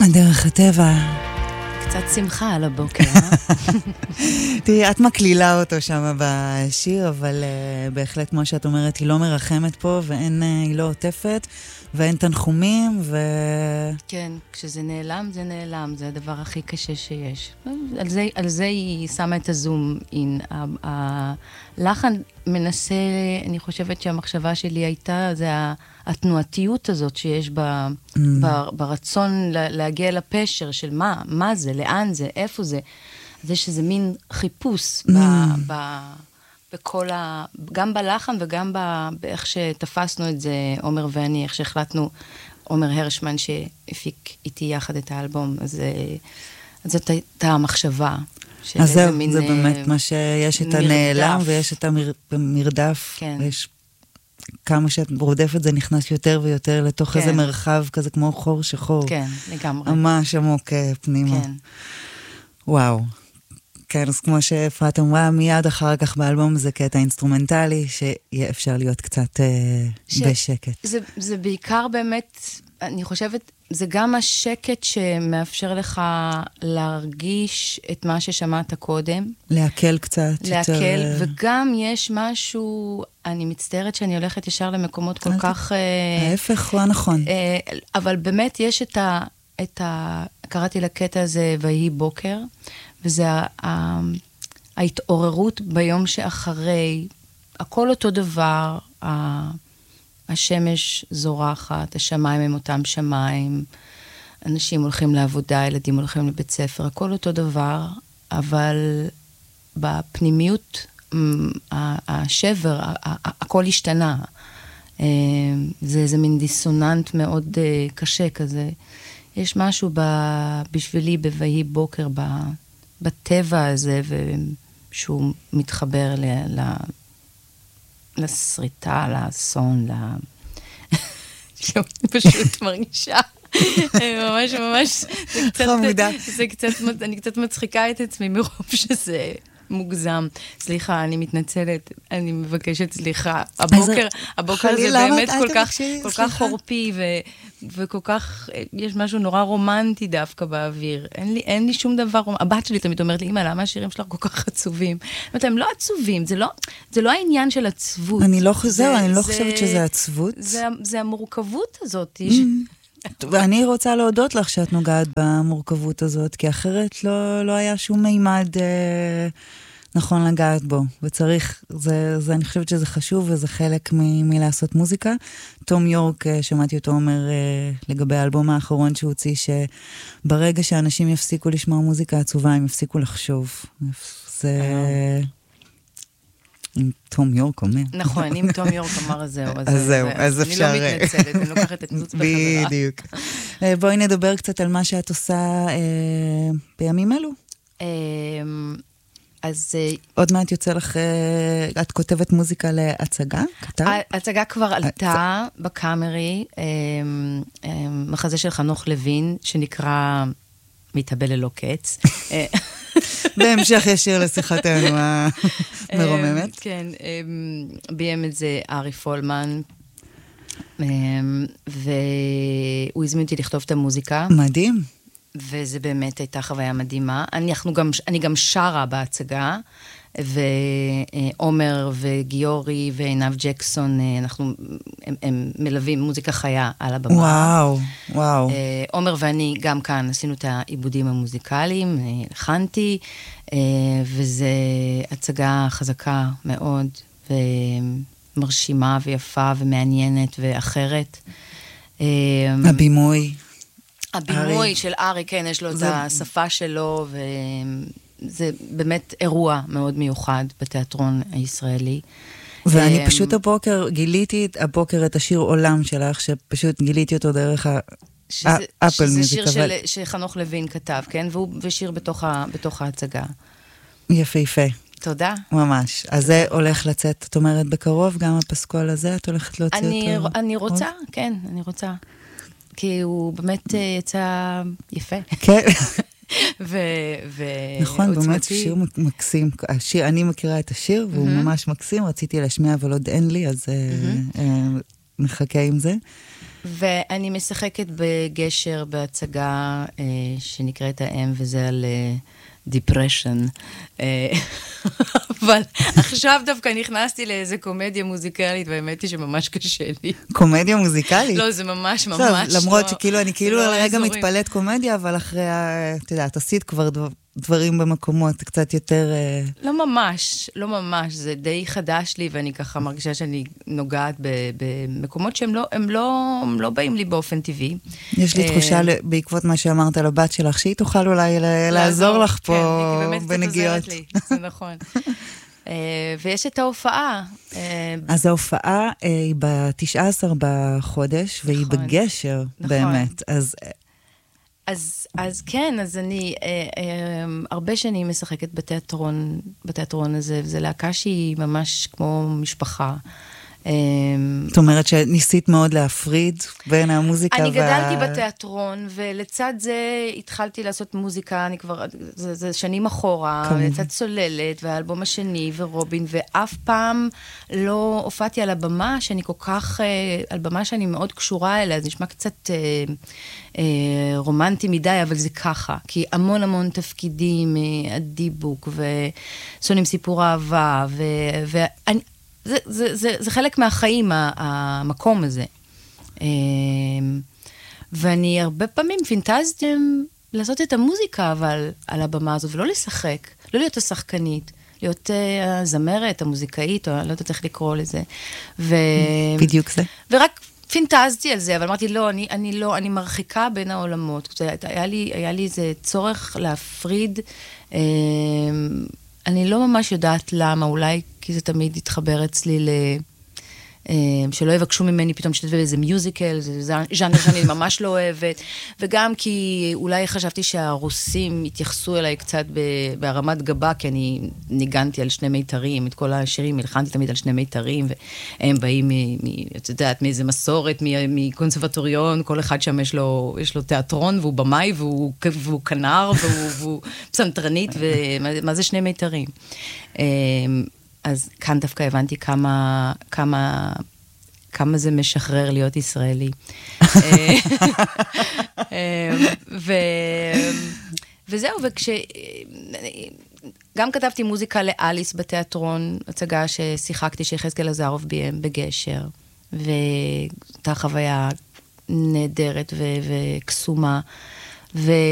דרך הטבע. קצת שמחה על הבוקר, תראי, את מקלילה אותו שם בשיר, אבל בהחלט, כמו שאת אומרת, היא לא מרחמת פה, היא לא עוטפת, ואין תנחומים, כן, כשזה נעלם, זה נעלם, זה הדבר הכי קשה שיש. על זה היא שמה את הזום אין. הלחן מנסה, אני חושבת שהמחשבה שלי הייתה, זה התנועתיות הזאת שיש ברצון להגיע לפשר של מה זה, לאן זה, איפה זה. זה שזה מין חיפוש בכל גם בלחן וגם באיך שתפסנו את זה, עומר ואני, איך שהחלטנו, עומר הרשמן שהפיק איתי יחד את האלבום, אז זאת הייתה המחשבה. אז זה באמת מה שיש את הנעלם ויש את המרדף. כן. ויש כמה שאת רודפת זה נכנס יותר ויותר לתוך איזה מרחב כזה כמו חור שחור. כן, לגמרי. ממש עמוק פנימה. כן. וואו. כן, אז כמו שאפרת אמרה, מיד אחר כך באלבום זה קטע אינסטרומנטלי, שיהיה אפשר להיות קצת בשקט. זה בעיקר באמת, אני חושבת, זה גם השקט שמאפשר לך להרגיש את מה ששמעת קודם. להקל קצת. להקל, וגם יש משהו, אני מצטערת שאני הולכת ישר למקומות כל כך... ההפך הוא הנכון. אבל באמת יש קראתי לקטע הזה ויהי בוקר, וזה ההתעוררות ביום שאחרי, הכל אותו דבר, השמש זורחת, השמיים הם אותם שמיים, אנשים הולכים לעבודה, ילדים הולכים לבית ספר, הכל אותו דבר, אבל בפנימיות, השבר, הכל השתנה. זה איזה מין דיסוננט מאוד קשה כזה. יש משהו בשבילי בויהי בוקר, בטבע הזה, שהוא מתחבר לסריטה, לאסון, פשוט מרגישה. ממש, אני קצת מצחיקה את עצמי מרוב שזה מוגזם. סליחה, אני מתנצלת, אני מבקשת סליחה. הבוקר זה באמת כל כך חורפי, וכל כך, יש משהו נורא רומנטי דווקא באוויר. אין לי שום דבר, הבת שלי תמיד אומרת לי, אמא, למה השירים שלך כל כך עצובים? הם לא עצובים, זה לא העניין של עצבות. אני לא חושבת שזה עצבות. זה המורכבות הזאת. ואני רוצה להודות לך שאת נוגעת במורכבות הזאת, כי אחרת לא היה שום מימד נכון לגעת בו, וצריך, אני חושבת שזה חשוב, וזה חלק מלעשות מוזיקה. תום יורק, שמעתי אותו אומר לגבי האלבום האחרון שהוא הוציא, שברגע שאנשים יפסיקו לשמוע מוזיקה עצובה, הם יפסיקו לחשוב. זה... אם תום יורק אומר. נכון, אם תום יורק אמר זהו. אז אפשר... אני לא מתנצלת, אני לוקחת את נוץ בחזרה. בדיוק. בואי נדבר קצת על מה שאת עושה בימים אלו. אז... עוד מעט יוצא לך, את כותבת מוזיקה להצגה? ההצגה כבר עלתה בקאמרי, מחזה של חנוך לוין, שנקרא מתאבל ללא קץ. בהמשך ישיר לשיחתנו המרוממת. כן, ביים את זה ארי פולמן, והוא הזמין אותי לכתוב את המוזיקה. מדהים. וזה באמת הייתה חוויה מדהימה. אני גם שרה בהצגה, ועומר וגיורי ועינב ג'קסון, הם מלווים מוזיקה חיה על הבמה. וואו. עומר ואני גם כאן עשינו את העיבודים המוזיקליים, הכנתי, וזו הצגה חזקה מאוד, ומרשימה ויפה ומעניינת ואחרת. הבימוי של ארי, כן, יש לו את השפה שלו, וזה באמת אירוע מאוד מיוחד בתיאטרון הישראלי. ואני פשוט גיליתי את השיר עולם שלך, שפשוט גיליתי אותו דרך האפל מיוזיק. שזה שיר שחנוך לוין כתב, כן? והוא שיר בתוך ההצגה. יפהפה. תודה. ממש. אז זה הולך לצאת, את אומרת, בקרוב, גם הפסקול הזה, את הולכת להוציא אותו? אני רוצה, כן, אני רוצה. כי הוא באמת יצא יפה. כן. ועוצמתי. נכון, באמת שיר מקסים. אני מכירה את השיר, והוא ממש מקסים. רציתי להשמיע, אבל עוד אין לי, אז נחכה עם זה. ואני משחקת בגשר בהצגה שנקראת האם, וזה על דיפרשן. אבל עכשיו דווקא נכנסתי לאיזה קומדיה מוזיקלית, והאמת היא שממש קשה לי. קומדיה מוזיקלית? לא, זה ממש ממש לא. למרות שכאילו, אני כאילו לא לרגע אזורים. מתפלאת קומדיה, אבל אחרי, אתה יודעת, עשית כבר דברים במקומות קצת יותר... לא ממש, לא ממש, זה די חדש לי, ואני ככה מרגישה שאני נוגעת במקומות שהם לא באים לי באופן טבעי. יש לי תחושה בעקבות מה שאמרת על הבת שלך, שהיא תוכל אולי לעזור לך פה בנגיעות. כן, היא באמת קצת עוזרת לי, זה נכון. ויש את ההופעה. אז ההופעה היא ב-19 בחודש, והיא בגשר, באמת. אז כן, אז אני הרבה שנים משחקת בתיאטרון הזה, וזו להקה שהיא ממש כמו משפחה. זאת אומרת שניסית מאוד להפריד בין המוזיקה אני גדלתי בתיאטרון, ולצד זה התחלתי לעשות מוזיקה, אני כבר, זה שנים אחורה, לצד צוללת, והאלבום השני, ורובין, ואף פעם לא הופעתי על הבמה, שאני כל כך, על במה שאני מאוד קשורה אליה, זה נשמע קצת רומנטי מדי, אבל זה ככה, כי המון תפקידים, הדיבוק, וסונים סיפור אהבה, ואני, זה חלק מהחיים, המקום הזה. ואני הרבה פעמים פינטזתי לעשות את המוזיקה, אבל על הבמה הזאת, ולא לשחק, לא להיות השחקנית, להיות הזמרת, המוזיקאית, או לא יודעת איך לקרוא לזה. בדיוק זה. ורק פינטזתי על זה, אבל אמרתי, לא, אני מרחיקה בין העולמות. היה לי איזה צורך להפריד, אני לא ממש יודעת למה, אולי כי זה תמיד התחבר אצלי שלא יבקשו ממני פתאום שתתווה באיזה מיוזיקל, זה ז'אנר שאני ממש לא אוהבת, וגם כי אולי חשבתי שהרוסים התייחסו אליי קצת בהרמת גבה, כי אני ניגנתי על 2 מיתרים, את כל השירים הלחנתי תמיד על 2 מיתרים, והם באים, את יודעת, מאיזה מסורת, מקונסרבטוריון, כל אחד שם יש לו תיאטרון, והוא במאי, והוא כנר, והוא פסנתרנית, ומה זה 2 מיתרים? אז כאן דווקא הבנתי כמה זה משחרר להיות ישראלי. וזהו, גם כתבתי מוזיקה לאליס בתיאטרון, הצגה ששיחקתי שיחזקאל עזרוב ביים בגשר, והייתה חוויה נהדרת וקסומה,